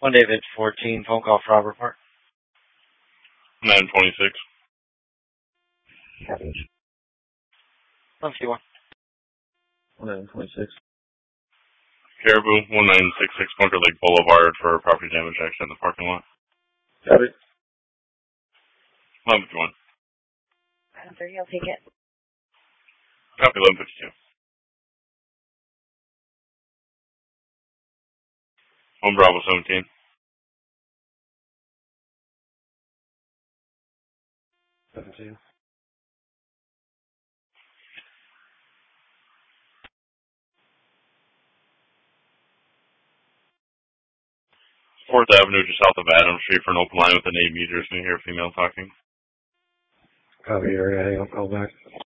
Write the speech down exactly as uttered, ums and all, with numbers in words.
One David fourteen, phone call for Robert Park. nine twenty-six. one fifty-one. nine twenty-six. Caribou, one nine six six Bunker Lake Boulevard for property damage action in the parking lot. Got it. eleven fifty-one. eleven thirty, I'll take it. Copy, eleven fifty-two. one Bravo seventeen. seventeen. fourth Avenue, just south of Adams Street for an open line with an eight meters. Can you hear a female talking? Copy, area, hang up, call back.